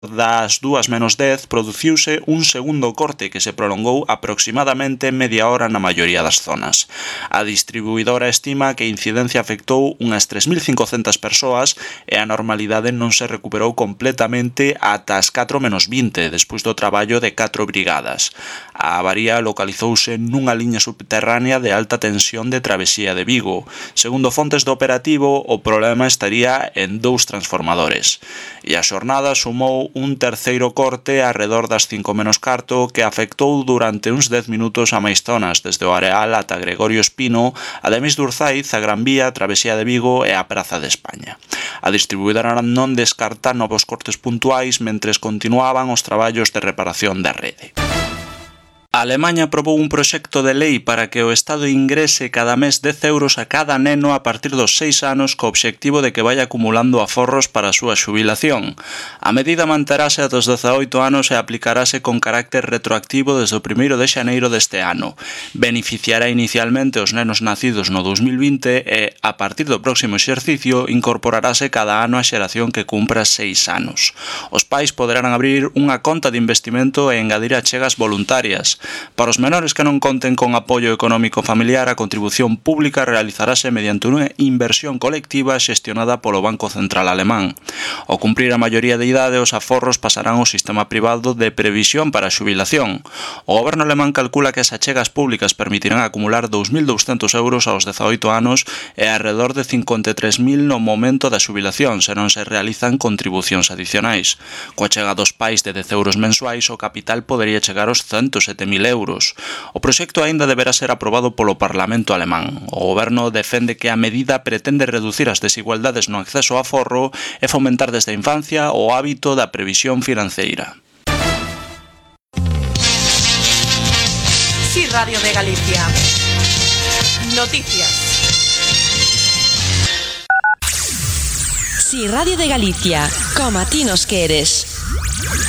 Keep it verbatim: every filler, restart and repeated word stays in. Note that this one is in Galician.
das dúas menos dez produciuse un segundo corte que se prolongou aproximadamente media hora na maioría das zonas. A distribuidora estima que a incidencia afectou unhas tres mil cincocentas persoas e a normalidade non se recuperou completamente ata as catro menos vinte, despois do traballo de catro brigadas. A avaría localizouse nunha liña subterránea de alta tensión de Travesía de Vigo. Segundo fontes do operativo, o problema estaría en dous transformadores. E a xornada sumou un terceiro corte arredor das cinco menos carto que afectou durante uns dez minutos a máis zonas, desde o Areal ata Gregorio Espino, a Demis de Urzaiz, a Gran Vía, a Travesía de Vigo e a Praza de España. A distribuidora non descarta novos cortes puntuais mentres continuaban os traballos de reparación da rede. A Alemaña aprobou un proxecto de lei para que o Estado ingrese cada mes dez euros a cada neno a partir dos seis anos co obxectivo de que vai acumulando aforros para a súa xubilación. A medida manterase ata os dezaoito anos e aplicarase con carácter retroactivo desde o primeiro de xaneiro deste ano. Beneficiará inicialmente os nenos nacidos no dous mil vinte e, a partir do próximo exercicio, incorporarase cada ano a xeración que cumpra seis anos. Os pais poderán abrir unha conta de investimento e engadir achegas voluntarias. Para os menores que non conten con apoio económico familiar, a contribución pública realizarase mediante unha inversión colectiva xestionada polo Banco Central Alemán. Ao cumprir a maioría de idade, os aforros pasarán ao sistema privado de previsión para a xubilación. O goberno alemán calcula que as achegas públicas permitirán acumular dous mil douscentos euros aos dezaoito anos e alrededor de cincuenta e tres mil no momento da xubilación, se non se realizan contribucións adicionais. Coa chega dos pais de dez euros mensuais, o capital podería chegar aos ciento sete mil euros. O proxecto aínda deberá ser aprobado polo Parlamento alemán. O goberno defende que a medida pretende reducir as desigualdades no acceso ao aforro e fomentar desde a infancia o hábito da previsión financeira. Sí, Radio de Galicia. Noticias. Sí, Radio de Galicia. Como a ti nos queres.